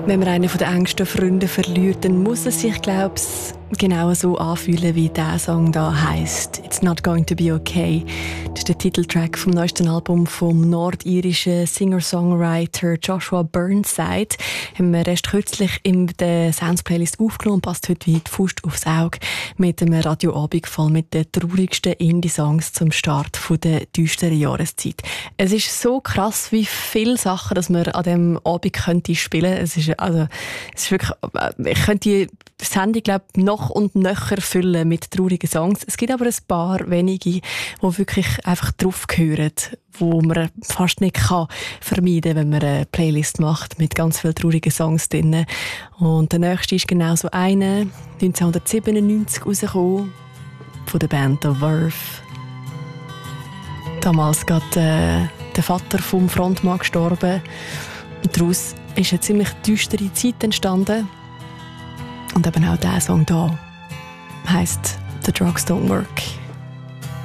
Wenn man einen der engsten Freunde verliert, dann muss es sich, glaube ich, genau so anfühlen, wie dieser Song da heisst. «It's not going to be okay». Das ist der Titeltrack vom neuesten Album vom nordirischen Singer-Songwriter Joshua Burnside. Haben wir erst kürzlich in der Sounds-Playlist aufgenommen, passt heute wie die Faust aufs Auge, mit einem Radioabend voll mit den traurigsten Indie-Songs zum Start der düsteren Jahreszeit. Es ist so krass, wie viele Sachen, dass man an diesem Abend könnte spielen könnte. Es ist wirklich, ich könnte die Sendung, glaube ich, noch und nöcher füllen mit traurigen Songs. Es gibt aber ein paar wenige, die wirklich einfach drauf gehören, wo man fast nicht vermeiden kann, wenn man eine Playlist macht mit ganz vielen traurigen Songs drin. Und der nächste ist genau so einer, 1997 rausgekommen, von der Band The Verve. Damals gerade der Vater vom Frontmann gestorben. Und daraus ist eine ziemlich düstere Zeit entstanden. Und eben auch dieser Song hier heisst «The Drugs Don't Work».